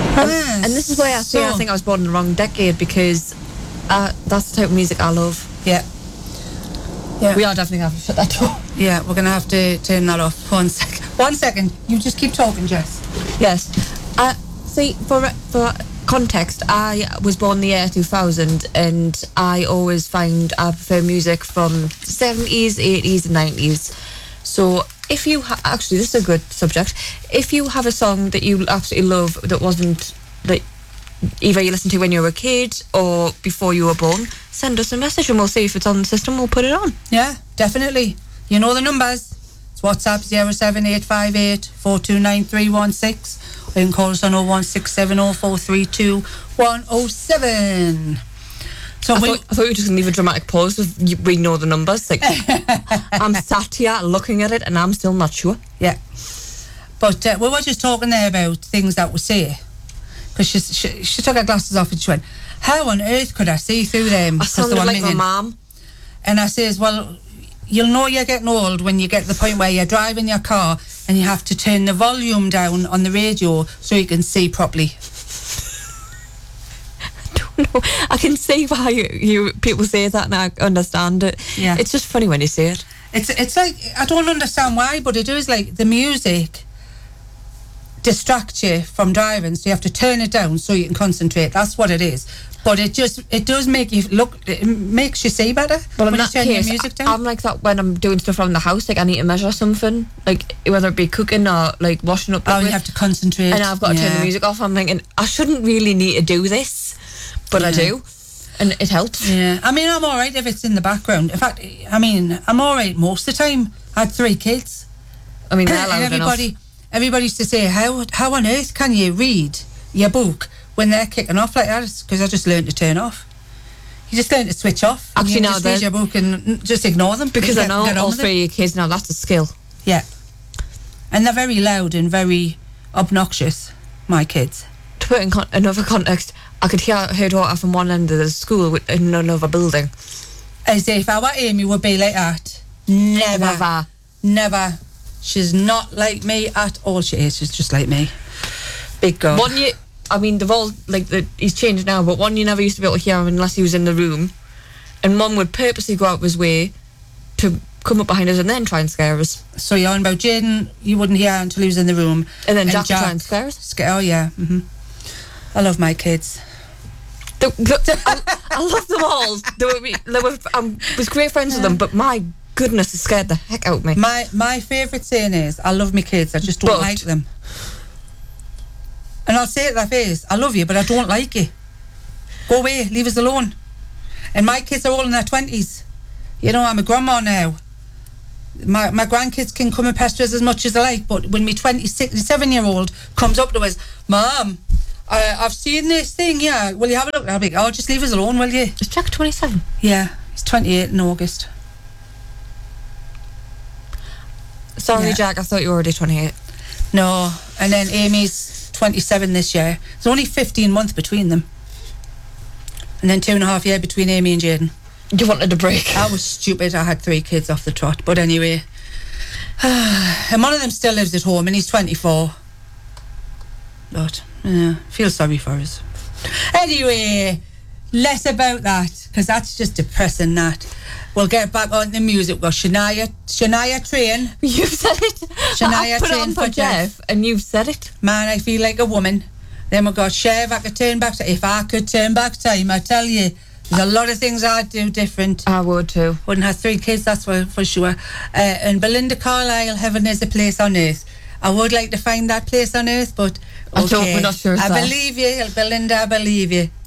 And this is why I say I think I was born in the wrong decade, because that's the type of music I love. Yeah. We are definitely going to have to shut that door. Yeah, we're going to have to turn that off. 1 second. 1 second. You just keep talking, Jess. Yes. See, for context, I was born in the year 2000, and I always find I prefer music from the 70s, 80s and 90s. So if you actually, this is a good subject. If you have a song that you absolutely love that wasn't that either you listened to when you were a kid or before you were born, send us a message and we'll see if it's on the system. We'll put it on. Yeah, definitely. You know the numbers. It's WhatsApp 07858 429316. Or you can call us on 01670432107. So I thought you were just going to leave a dramatic pause with we know the numbers. Like, I'm sat here looking at it and I'm still not sure. Yeah. But we were just talking there about things that we say. Because she took her glasses off and she went, how on earth could I see through them? I sounded like my mum. And I says, well, you'll know you're getting old when you get to the point where you're driving your car and you have to turn the volume down on the radio so you can see properly. No, I can see why you people say that, and I understand it. Yeah. It's just funny when you say it. It's like, I don't understand why, but it is like the music distracts you from driving, so you have to turn it down so you can concentrate. That's what it is. But it does make you look, it makes you see better. Well, in when that you turn case, your music down. I'm like that when I'm doing stuff around the house. Like I need to measure something, like whether it be cooking or like washing up. You have to concentrate. And I've got to turn the music off. I'm thinking I shouldn't really need to do this, but I do, and it helps. Yeah, I mean, I'm all right if it's in the background. In fact, I mean, I'm all right most of the time. I had 3 kids. I mean, they're loud enough. Everybody used to say, how on earth can you read your book when they're kicking off like that? Because I just learned to turn off. You just learn to switch off. Actually, you now just read your book and just ignore them. Because I know all 3 of your kids now, that's a skill. Yeah. And they're very loud and very obnoxious, my kids. To put in another context, I could hear her daughter from one end of the school in another building. As if our Amy would be like that. Never. She's not like me at all. She is. She's just like me. Big girl. I mean, they've all, like, he's changed now, but one you never used to be able to hear him unless he was in the room. And Mum would purposely go out of his way to come up behind us and then try and scare us. So you're on about Jaden, you wouldn't hear until he was in the room. And then Jack would try and scare us. Oh, yeah. Mm-hmm. I love my kids. I love them all. I was great friends with them, but my goodness, it scared the heck out of me. My favourite saying is, I love my kids, I just don't like them. And I'll say it to their face, I love you, but I don't like you. Go away, leave us alone. And my kids are all in their 20s. You know, I'm a grandma now. My grandkids can come and pester us as much as they like, but when my 27-year-old comes up to us, Mum, I've seen this thing, yeah, will you have a look? I'll be like, oh, just leave us alone, will you? Is Jack 27? Yeah, he's 28 in August. Sorry, Jack, I thought you were already 28. No, and then Amy's 27 this year. There's only 15 months between them. And then 2.5 years between Amy and Jaden. You wanted a break? I was stupid. I had 3 kids off the trot. But anyway. And one of them still lives at home and he's 24. But, feel sorry for us. Anyway, less about that, because that's just depressing, that. We'll get back on the music. Well, Shania Twain. You've said it. Shania Twain Twain for Jeff, and you've said it. Man, I feel like a woman. Then we got Cher, if I could turn back time. If I could turn back time, I tell you, there's a lot of things I'd do different. I would too. Wouldn't have 3 kids, that's for sure. And Belinda Carlisle, Heaven is a Place on Earth. I would like to find that place on earth, but okay. We're not sure. I believe you, Belinda, I believe you.